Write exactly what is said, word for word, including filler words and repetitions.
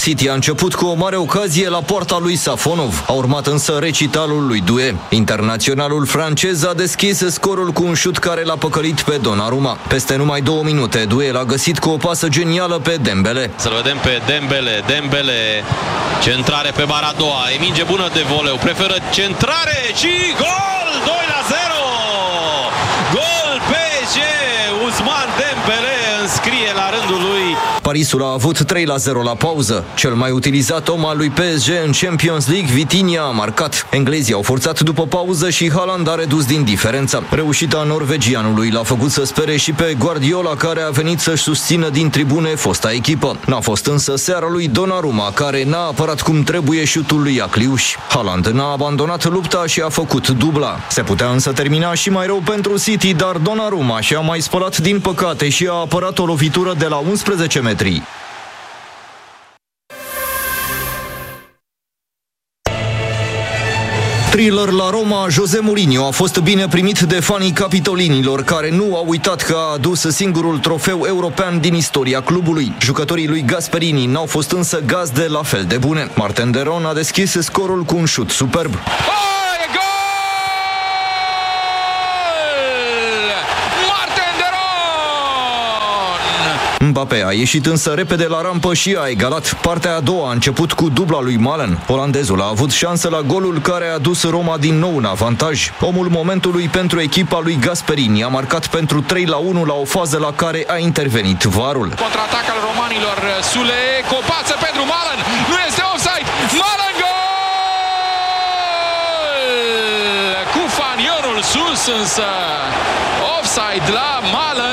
City a început cu o mare ocazie la poarta lui Safonov. A urmat însă recitalul lui Doué. Internaționalul francez a deschis scorul cu un șut care l-a păcălit pe Donnarumma. Peste numai două minute, Doué l-a găsit cu o pasă genială pe Dembele. Să-l vedem pe Dembele. Dembele, centrare pe bara a doua. E minge bună de voleu. Preferă centrare și gol! doi la zero! Gol P S G! Ousmane Dembele înscrie la rândul lui. Parisul a avut trei la zero la pauză. Cel mai utilizat om al lui P S G în Champions League, Vitinha, a marcat. Englezii au forțat după pauză și Haaland a redus din diferență. Reușita norvegianului l-a făcut să spere și pe Guardiola, care a venit să-și susțină din tribune fosta echipă. N-a fost însă seara lui Donnarumma, care n-a apărat cum trebuie șutul lui Acliuș. Haaland n-a abandonat lupta și a făcut dubla. Se putea însă termina și mai rău pentru City, dar Donnarumma și-a mai spălat din păcate și a apărat o lovitură de la unsprezece metri. Thriller la Roma, José Mourinho a fost bine primit de fanii capitolinilor, care nu au uitat că a adus singurul trofeu european din istoria clubului. Jucătorii lui Gasperini n-au fost însă gazde la fel de bune. Marten de Roon a deschis scorul cu un șut superb. Mbappé a ieșit însă repede la rampă și a egalat. Partea a doua a început cu dubla lui Malen. Olandezul a avut șansă la golul care a dus Roma din nou în avantaj. Omul momentului pentru echipa lui Gasperini a marcat pentru trei la unu la o fază la care a intervenit varul. Contraatac al romanilor, Sule, copață pentru Malen, nu este offside, Malen, gol! Cu fanionul sus însă, offside la Malen.